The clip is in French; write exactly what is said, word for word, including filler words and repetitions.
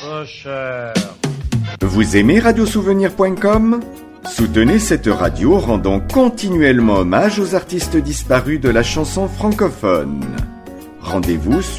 Pas cher. Vous aimez radiosouvenir point com ? Soutenez cette radio en rendant continuellement hommage aux artistes disparus de la chanson francophone. Rendez-vous sur